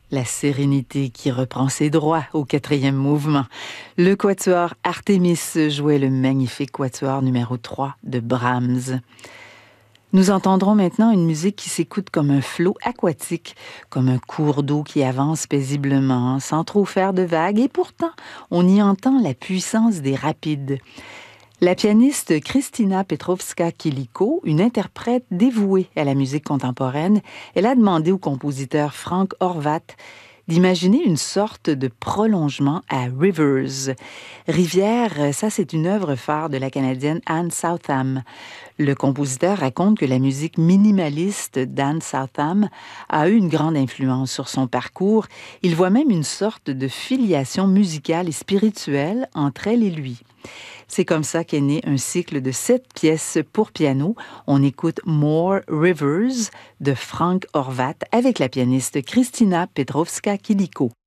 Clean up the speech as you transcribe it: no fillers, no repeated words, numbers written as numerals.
La sérénité qui reprend ses droits au quatrième mouvement. Le quatuor Artemis jouait le magnifique quatuor numéro 3 de Brahms. Nous entendrons maintenant une musique qui s'écoute comme un flot aquatique, comme un cours d'eau qui avance paisiblement, sans trop faire de vagues, et pourtant, on y entend la puissance des rapides. La pianiste Kristina Petrovska-Kiliko, une interprète dévouée à la musique contemporaine, elle a demandé au compositeur Frank Horvat d'imaginer une sorte de prolongement à Rivers. Rivière, ça c'est une œuvre phare de la Canadienne Anne Southam. Le compositeur raconte que la musique minimaliste d'Anne Southam a eu une grande influence sur son parcours. Il voit même une sorte de filiation musicale et spirituelle entre elle et lui. C'est comme ça qu'est né un cycle de 7 pièces pour piano. On écoute More Rivers de Frank Horvat avec la pianiste Kristina Petrovska-Kiliko.